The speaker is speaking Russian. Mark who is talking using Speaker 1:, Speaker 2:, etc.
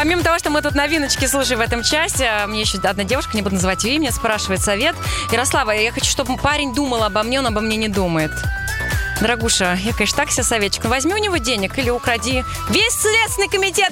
Speaker 1: Помимо того, что мы тут новиночки слушаем в этом часе, мне еще одна девушка, не буду называть ее имя, спрашивает совет. Ярослава, я хочу, чтобы парень думал обо мне, он обо мне не думает. Дорогуша, я, конечно, так себе советчик. Возьми у него денег или укради. Весь Следственный комитет